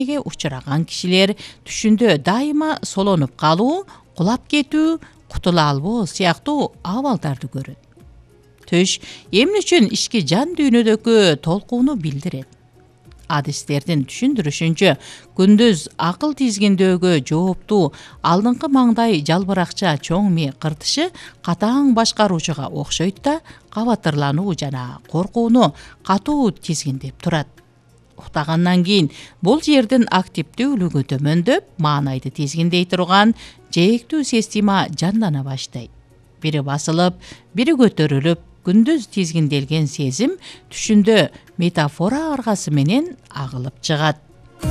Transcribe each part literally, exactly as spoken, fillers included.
учураган кишилер түшүндө дайыма солонуп калуу, кулап кетүү, кутула албоо сыяктуу абалдарды көрөт. Түш эмне үчүн ички жан дүйнөдөгү толкууну билдирет. Адистердин түшүндүрүшүнчө, күндүз акыл тизгиндөөгө жооптуу алдыңкы маңдай жалбыракча чоң ми кыртышы катаң башкаруучуга окшойт да, кабатырлануу жана коркууну катуу тизгиндеп турат. Уктагандан кийин бул жердин активдүүлүгү төмөндөп, маанайды тизгиндей турган жээктүү система жандана баштайт. Бири басылып, бири көтөрүлүп, күндүз тизгинделген сезим түшүндө метафора аргасы менен агылып чыгат.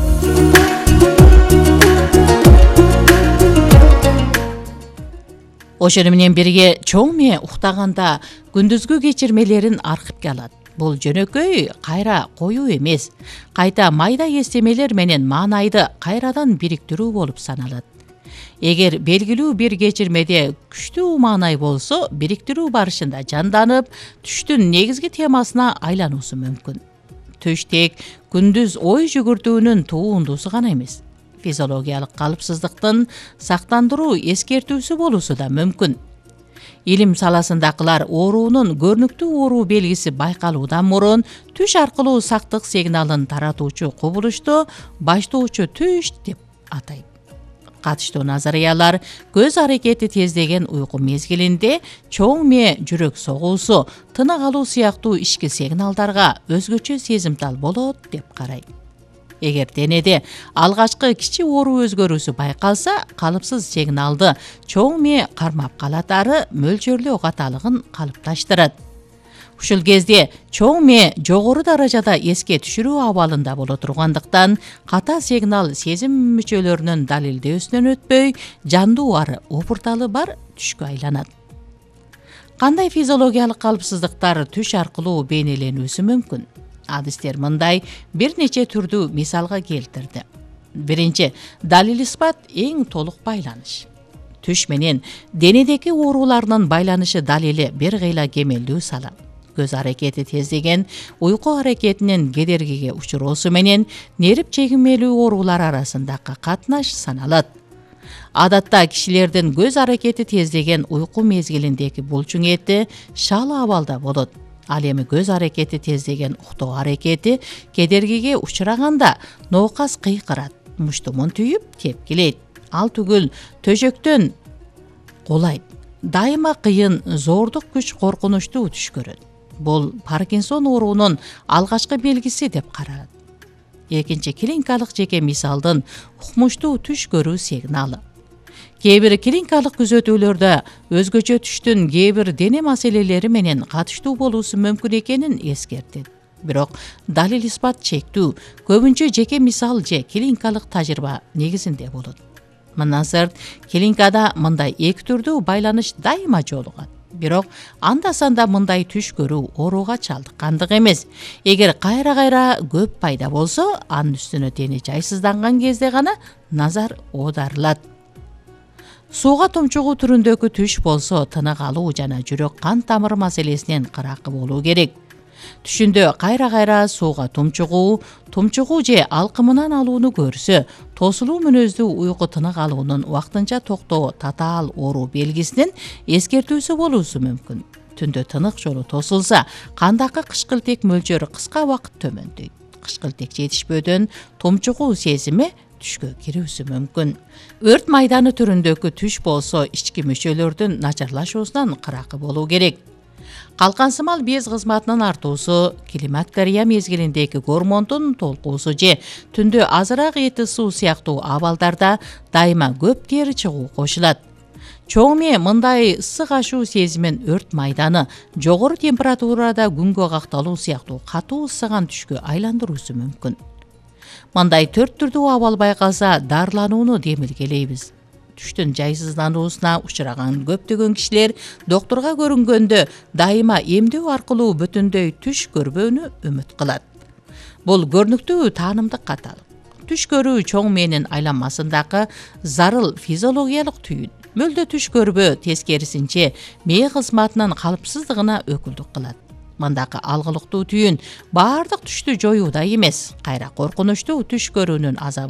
Ошону менен бирге чоң ми уктаганда күндүзгү кечирмелерин архивге алат. Бул жөнөкөй кайра коюу эмес, кайта майда эстемелер менен маанайды кайрадан бириктирүү болуп саналат. Эгер белгилүү бир кечирмеде күчтүү маанай болсо, бириктирүү барышында жанданып, түштүн негизги темасына айлануусу мүмкүн. Түш тек күндүз ой жүгүртүүнүн туундусу гана эмес, физиологиялык калыпсыздыктын сактандыруу эскертүүсү болуусу да мүмкүн. Илим саласындагылар оорунун көрүнүктүү оору белгиси байкалуудан мурун түш аркылуу сактык сигналын таратуучу кубулушту баштоочу түш деп атайт. Катыштуу назариялар көз аракети тездеген уйку мезгилинде чоң ми жүрөк согуусу, тынык алуу сыяктуу ички сигналдарга өзгөчө сезимтал болот деп карайт. Эгер денеде алгачкы кичи оору өзгөрүүсү байкалса, калыпсыз сигналды чоң ми кармап калат, ары мөлчөрлөө каталыгын калыпташтырат. Ушул кезде чоң ми жогору даражада эске түшүрүү абалында боло тургандыктан, ката сигнал сезим мүчөлөрүнүн далилдөөсүнөн өтпөй, жандуу ары опурталы бар түшкө айланат. Кандай физиологиялык калыпсыздыктар түш аркылуу бейнеленүүсү мүмкүн? Адистер мындай бир нече түрдүү мисалга келтирди. Биринчи, далил испат эң толук байланыш. Түш менен денедеги оорулардын байланышы далили бир кыйла кемелдүү сала. Көз аракети тездеген уйку аракетинин кедергиге учуроосу менен нерип чегинмелүү оорулар арасындагы катнаш саналат. Адатта кишилердин көз аракети тездеген уйку мезгилиндеги булчуң эти шал абалда болот. Ал эми көз аракети тездеген уктоо аракети кедергиге учураганда ноокас кыйкырат, муштумун түйүп тепкилейт. Ал түгүл төшөктөн кулайт. Дайыма кыйын, зордук күч коркунучтуу түш көрөт. Бул Паркинсон оорунун алгачкы белгиси деп каралат. Экинчи, клиникалык жеке мисалдын укмуштуу түш көрүү сигналы. Кээ бир клиникалык күзөтүүлөрдө өзгөчө түштүн кээ бир дене маселелери менен катыштуу болуусу мүмкүн экенин эскертет. Бирок далил испат чектүү, көбүнчө жеке мисал же клиникалык тажрыйба негизинде болот. Мындан сырт, клиникада мындай эки түрдүү байланыш дайыма жолугат. Бирок анда-санда мындай түш көрүү ооруга чалдыккандык эмес. Эгер кайра-кайра көп пайда болсо, анын үстүнө дене жайсызданган кезде гана назар оодарылат. Сууга тумчугуу түрүндөгү түш болсо, тынык алуу жана жүрөк кан тамыр маселесинен кыракы болуу керек. Түшүндө кайра-кайра сууга тумчугуу, тумчугуу же алкымынан алууну көрсө, тосулуу мүнөздүү уйку тынык алуунун убактынча токтоо татаал оору белгисинин эскертүүсү болуусу мүмкүн. Түндө тынык жолу тосулса, кандагы кышкылтек мөлчөрү кыска убакыт төмөндөйт. Кышкылтек жетишпөөдөн тумчугуу сезими түшкө кирүүсү мүмкүн. Өрт майданы түрүндөгү түш болсо, ички мүчөлөрдүн начарлашуусунан кыракы болуу керек. Калкансымал без кызматынын артуусу, климактерия мезгилиндеги гормондун толкуусу же түндө азыраак эти суу сыяктуу абалдарда дайыма көп тери чыгуу кошулат. Чоң ми мындай ысык ашуу сезимин өрт майданы жогору температурада күнгө какталуу сыяктуу катуу ысыган түшкө айландыруусу мүмкүн. Мындай төрт түрдүү абал байкалса, дарыланууну демилгелейбиз. Түштүн жайсыздануусуна учураган көптөгөн кишилер доктурга көрүнгөндө дайыма эмдөө аркылуу бүтүндөй түш көрбөөнү үмүт кылат. Бул көрүнүктүү таанымдык каталык. Түш көрүү чоң миэнин айланмасындагы зарыл физиологиялык түйүн. Мөлдө түш көрбөө тескерисинче мээ кызматынын калыпсыздыгына өкүлдүк кылат. мындакы алгылыктуу түйүн баардык түштү жоюуда эмес, кайра коркунучтуу түш көрүүнүн азабы